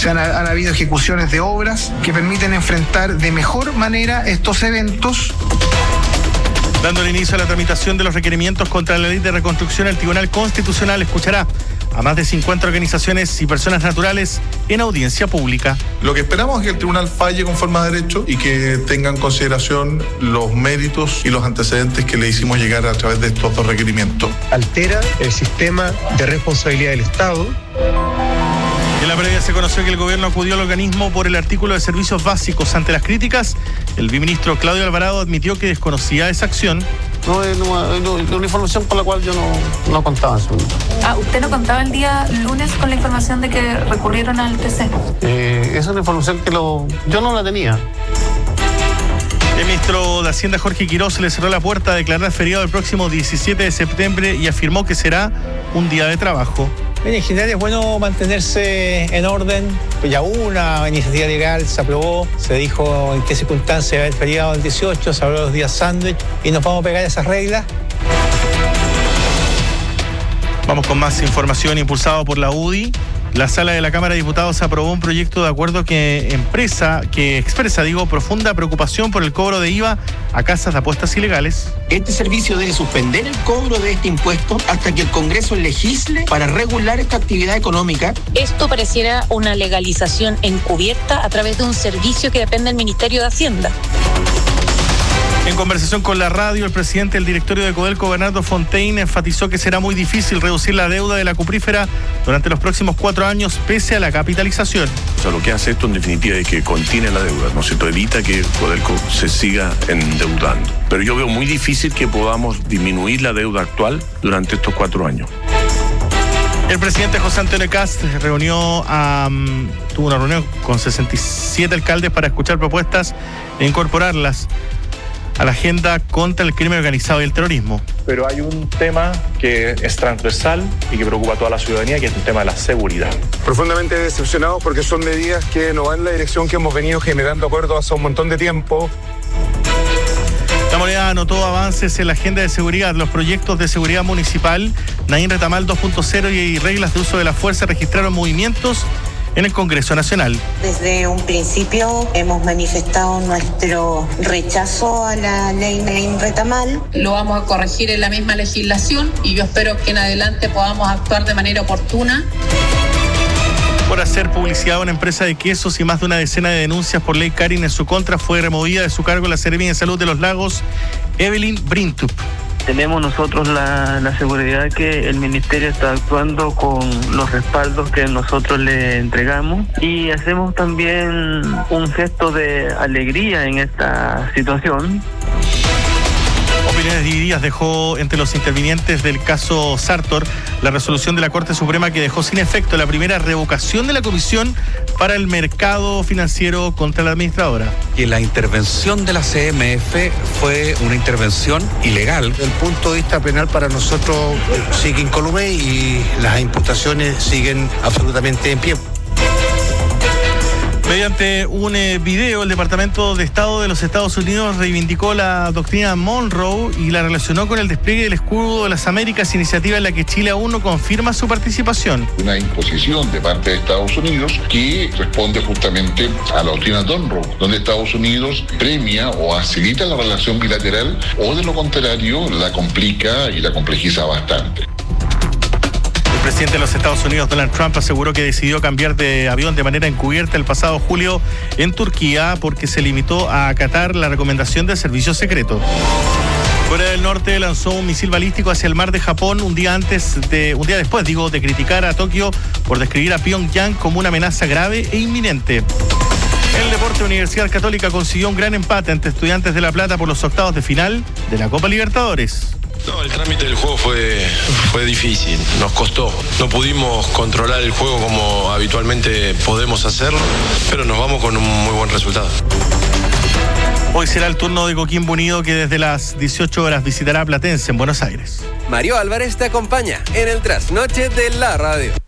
Han habido ejecuciones de obras que permiten enfrentar de mejor manera estos eventos. Dándole inicio a la tramitación de los requerimientos contra la ley de reconstrucción, el Tribunal Constitucional escuchará a más de 50 organizaciones y personas naturales en audiencia pública. Lo que esperamos es que el tribunal falle conforme a derecho y que tenga en consideración los méritos y los antecedentes que le hicimos llegar a través de estos dos requerimientos. Altera el sistema de responsabilidad del Estado. En la previa se conoció que el gobierno acudió al organismo por el artículo de servicios básicos. Ante las críticas, el viceministro Claudio Alvarado admitió que desconocía esa acción. No es una información por la cual yo no contaba. ¿Usted no contaba el día lunes con la información de que recurrieron al TC? Es una información que yo no la tenía. El ministro de Hacienda, Jorge Quirós, le cerró la puerta a declarar feriado el próximo 17 de septiembre y afirmó que será un día de trabajo. En general es bueno mantenerse en orden. Ya hubo una iniciativa legal, se aprobó, se dijo en qué circunstancias va a haber feriado el 18, se habló de los días sándwich y nos vamos a pegar esas reglas. Vamos con más información. Impulsado por la UDI, la Sala de la Cámara de Diputados aprobó un proyecto de acuerdo que expresa profunda preocupación por el cobro de IVA a casas de apuestas ilegales. Este servicio debe suspender el cobro de este impuesto hasta que el Congreso legisle para regular esta actividad económica. Esto pareciera una legalización encubierta a través de un servicio que depende del Ministerio de Hacienda. En conversación con la radio, el presidente del directorio de Codelco, Bernardo Fontaine, enfatizó que será muy difícil reducir la deuda de la cuprífera durante los próximos 4 años, pese a la capitalización. O sea, lo que hace esto en definitiva es que contiene la deuda, ¿no es cierto? Evita que Codelco se siga endeudando. Pero yo veo muy difícil que podamos disminuir la deuda actual durante estos 4 años. El presidente José Antonio Kast tuvo una reunión con 67 alcaldes para escuchar propuestas e incorporarlas a la agenda contra el crimen organizado y el terrorismo. Pero hay un tema que es transversal y que preocupa a toda la ciudadanía, que es el tema de la seguridad. Profundamente decepcionados porque son medidas que no van en la dirección que hemos venido generando acuerdos hace un montón de tiempo. La moneda anotó avances en la agenda de seguridad. Los proyectos de seguridad municipal, Naín Retamal 2.0 y reglas de uso de la fuerza registraron movimientos en el Congreso Nacional. Desde un principio hemos manifestado nuestro rechazo a la ley Naín Retamal. Lo vamos a corregir en la misma legislación y yo espero que en adelante podamos actuar de manera oportuna. Por hacer publicidad a una empresa de quesos y más de una decena de denuncias por ley Karin en su contra, fue removida de su cargo la Seremi de Salud de Los Lagos, Evelyn Brintup. Tenemos nosotros la seguridad que el Ministerio está actuando con los respaldos que nosotros le entregamos y hacemos también un gesto de alegría en esta situación. Opiniones divididas dejó entre los intervinientes del caso Sartor la resolución de la Corte Suprema que dejó sin efecto la primera revocación de la Comisión para el Mercado Financiero contra la administradora. Que la intervención de la CMF fue una intervención ilegal. Desde el punto de vista penal para nosotros sigue incólume y las imputaciones siguen absolutamente en pie. Mediante un video, el Departamento de Estado de los Estados Unidos reivindicó la doctrina Monroe y la relacionó con el despliegue del escudo de las Américas, iniciativa en la que Chile aún no confirma su participación. Una imposición de parte de Estados Unidos que responde justamente a la doctrina Monroe, donde Estados Unidos premia o facilita la relación bilateral o de lo contrario la complica y la complejiza bastante. El presidente de los Estados Unidos, Donald Trump, aseguró que decidió cambiar de avión de manera encubierta el pasado julio en Turquía porque se limitó a acatar la recomendación del servicio secreto. Corea del Norte lanzó un misil balístico hacia el mar de Japón un día después de criticar a Tokio por describir a Pyongyang como una amenaza grave e inminente. En el deporte, Universidad Católica consiguió un gran empate ante Estudiantes de La Plata por los octavos de final de la Copa Libertadores. No, el trámite del juego fue difícil, nos costó. No pudimos controlar el juego como habitualmente podemos hacerlo, pero nos vamos con un muy buen resultado. Hoy será el turno de Coquimbo Unido, que desde las 18 horas visitará Platense en Buenos Aires. Mario Álvarez te acompaña en el trasnoche de la radio.